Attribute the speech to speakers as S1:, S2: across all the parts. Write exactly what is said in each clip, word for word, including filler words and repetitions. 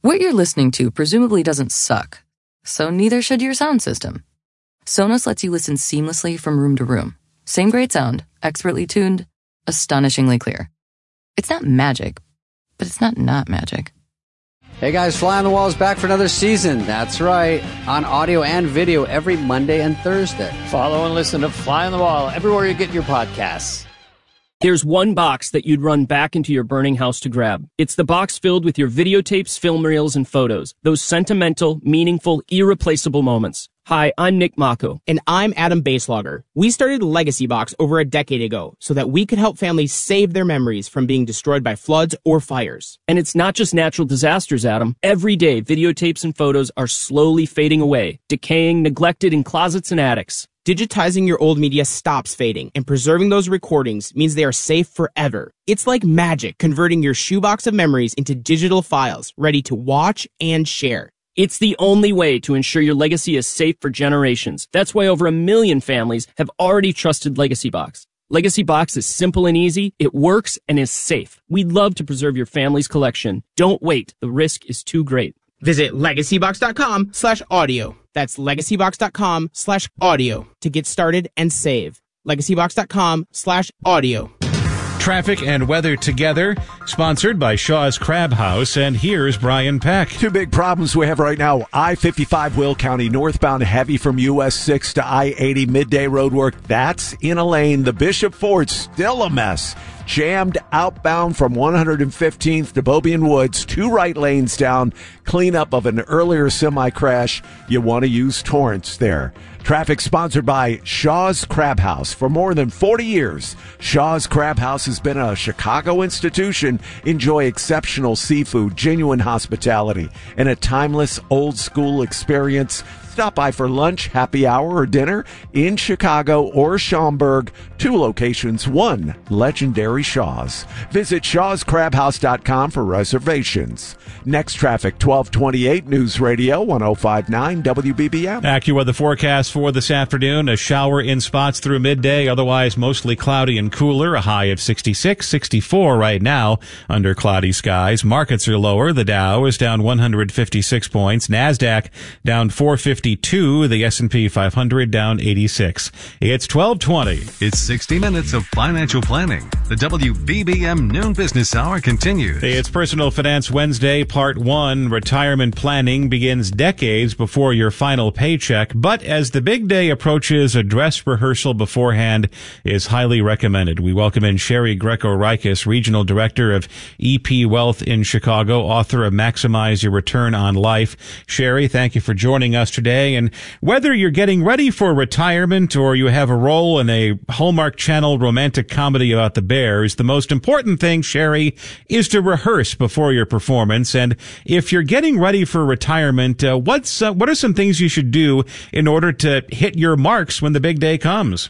S1: What you're listening to presumably doesn't suck, so neither should your sound system. Sonos lets you listen seamlessly from room to room. Same great sound, expertly tuned, astonishingly clear. It's not magic, but it's not not magic.
S2: Hey guys, Fly on the Wall is back for another season. That's right, on audio and video every Monday and Thursday.
S3: Follow and listen to Fly on the Wall everywhere you get your podcasts.
S4: There's one box that you'd run back into your burning house to grab. It's the box filled with your videotapes, film reels, and photos. Those sentimental, meaningful, irreplaceable moments. Hi, I'm Nick Mako.
S5: And I'm Adam Baselogger. We started Legacy Box over a decade ago so that we could help families save their memories from being destroyed by floods or fires.
S4: And it's not just natural disasters, Adam. Every day, videotapes and photos are slowly fading away, decaying, neglected in closets and attics.
S5: Digitizing your old media stops fading, and preserving those recordings means they are safe forever. It's like magic converting your shoebox of memories into digital files, ready to watch and share.
S4: It's the only way to ensure your legacy is safe for generations. That's why over a million families have already trusted Legacy Box. Legacy Box is simple and easy, it works, and is safe. We'd love to preserve your family's collection. Don't wait. The risk is too great.
S5: Visit legacybox.com slash audio. That's legacybox.com slash audio to get started and save. legacybox.com slash audio.
S6: Traffic and weather together, sponsored by Shaw's Crab House, and here's Brian Peck.
S7: Two big problems we have right now. I fifty-five Will County northbound heavy from U S six to I eighty midday road work. That's in a lane. The Bishop Ford still a mess. Jammed outbound from one hundred fifteenth to Bobian Woods, two right lanes down. Cleanup of an earlier semi-crash. You want to use Torrance there. Traffic sponsored by Shaw's Crab House. For more than forty years, Shaw's Crab House has been a Chicago institution. Enjoy exceptional seafood, genuine hospitality, and a timeless old-school experience. Stop by for lunch, happy hour, or dinner in Chicago or Schaumburg. Two locations, one legendary Shaw's. Visit shaws crab house dot com for reservations. Next traffic, twelve twenty-eight News Radio, one oh five point nine W B B M.
S6: AccuWeather forecast for this afternoon. A shower in spots through midday, otherwise mostly cloudy and cooler. A high of sixty-six, sixty-four right now under cloudy skies. Markets are lower. The Dow is down one hundred fifty-six points. NASDAQ down four fifty-two. The S and P five hundred down eighty-six. It's twelve twenty.
S8: It's sixty minutes of financial planning. The W B B M Noon Business Hour continues.
S6: It's Personal Finance Wednesday, Part one. Retirement planning begins decades before your final paycheck, but as the big day approaches, a dress rehearsal beforehand is highly recommended. We welcome in Sherry Greco-Rikis, Regional Director of E P Wealth in Chicago, author of Maximize Your Return on Life. Sherry, thank you for joining us today. And whether you're getting ready for retirement or you have a role in a Hallmark Channel romantic comedy about the Bears, the most important thing, Sherry, is to rehearse before your performance. And if you're getting ready for retirement, uh, what's uh, what are some things you should do in order to hit your marks when the big day comes?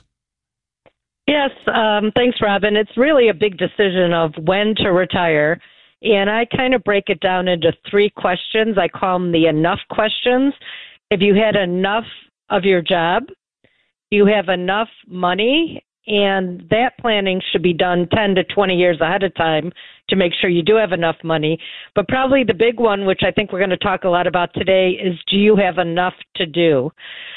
S9: Yes, um, thanks, Robin. It's really a big decision of when to retire. And I kind of break it down into three questions. I call them the enough questions. If you had enough of your job, you have enough money, and that planning should be done ten to twenty years ahead of time to make sure you do have enough money. But probably the big one, which I think we're going to talk a lot about today, is do you have enough to do?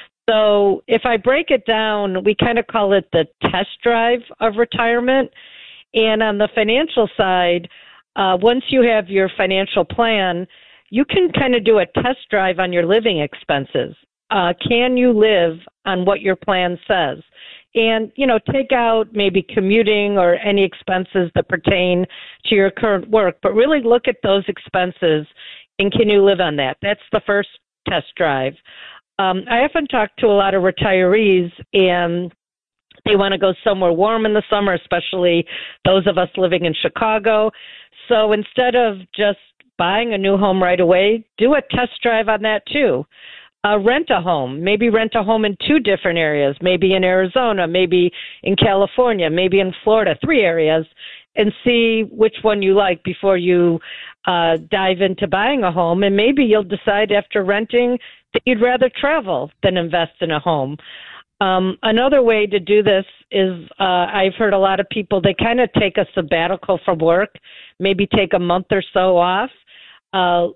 S9: So if I break it down, we kind of call it the test drive of retirement. And on the financial side, uh, once you have your financial plan, you can kind of do a test drive on your living expenses. Uh, can you live on what your plan says? And, you know, take out maybe commuting or any expenses that pertain to your current work, but really look at those expenses and can you live on that? That's the first test drive. Um, I often talk to a lot of retirees, and they want to go somewhere warm in the summer, especially those of us living in Chicago. So instead of just buying a new home right away, do a test drive on that too. Uh, rent a home, maybe rent a home in two different areas, maybe in Arizona, maybe in California, maybe in Florida, three areas, and see which one you like before you uh, dive into buying a home. And maybe you'll decide after renting that you'd rather travel than invest in a home. Um, another way to do this is uh, I've heard a lot of people, they kind of take a sabbatical from work, maybe take a month or so off, uh,